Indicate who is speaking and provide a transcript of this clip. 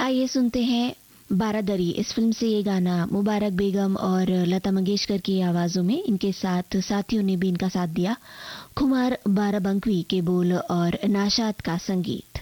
Speaker 1: आइए सुनते हैं बारादरी इस फिल्म से ये गाना मुबारक बेगम और लता मंगेशकर की आवाज़ों में। इनके साथ साथियों ने भी इनका साथ दिया। खुमार बाराबंकवी के बोल और नाशाद का संगीत।